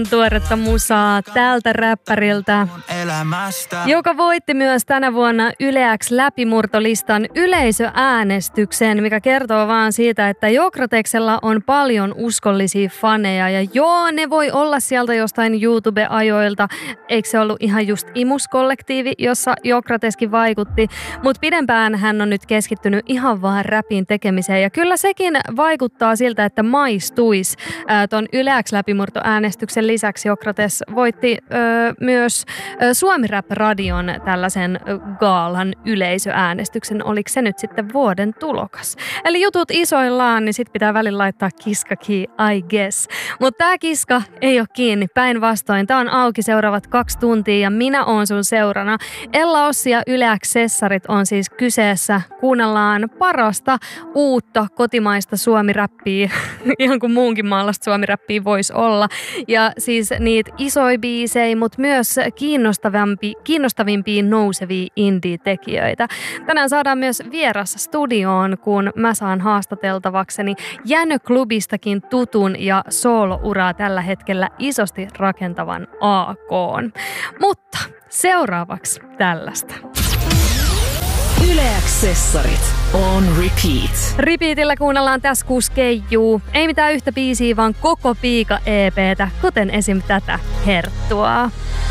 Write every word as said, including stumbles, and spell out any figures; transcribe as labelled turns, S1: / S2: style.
S1: tuoretta musaa tältä räppäriltä, joka voitti myös tänä vuonna Yle X läpimurtolistan yleisöäänestyksen, mikä kertoo vaan siitä, että Jokrateksella on paljon uskollisia faneja. Ja joo, ne voi olla sieltä jostain YouTube-ajoilta. Eikö se ollut ihan just Imus-kollektiivi, jossa Jokrateskin vaikutti? Mutta pidempään hän on nyt keskittynyt ihan vaan räpin tekemiseen. Ja kyllä sekin vaikuttaa siltä, että maistuisi ton Yle X läpimurtoäänestyksen lisäksi. Jokrates voitti ö, myös ö, Suomi Rap Radion tällaisen ö, gaalan yleisöäänestyksen. Oliko se nyt sitten vuoden tulokas? Eli jutut isoillaan, niin sit pitää välillä laittaa kiska kiinni, I guess. Mutta tää kiska ei ole kiinni, päinvastoin. Tää on auki seuraavat kaksi tuntia ja minä oon sun seurana. Ella Ossi ja Yle X-sessarit on siis kyseessä. Kuunnellaan parasta uutta kotimaista suomi-räppiä, ihan kuin muunkin maalaista suomi-räppiä voisi olla. Ja siis niitä isoja biisejä, mutta myös kiinnostavampi, kiinnostavimpia nousevia indie-tekijöitä. Tänään saadaan myös vieras studioon, kun mä saan haastateltavakseni Jänö-klubistakin tutun ja soolouraa tällä hetkellä isosti rakentavan A K:n. Mutta seuraavaksi tällaista.
S2: Yle X-sessarit on repeat.
S1: Repeatillä kuunnellaan tässä kuusi keijuu. Ei mitään yhtä biisiä, vaan koko piika E P:tä, kuten esim. Tätä Herttua.